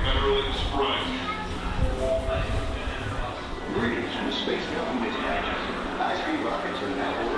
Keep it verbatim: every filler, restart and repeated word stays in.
Neverland Sprite. Greetings from Space Government Academy. High-speed rockets are now